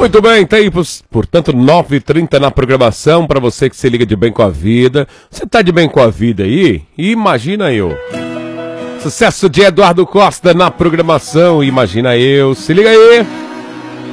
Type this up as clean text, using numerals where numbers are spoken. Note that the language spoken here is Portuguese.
Muito bem, tá aí, portanto, 9h30 na programação, pra você que se liga de bem com a vida. Você tá de bem com a vida aí? Imagina eu. Sucesso de Eduardo Costa na programação, imagina eu. Se liga aí.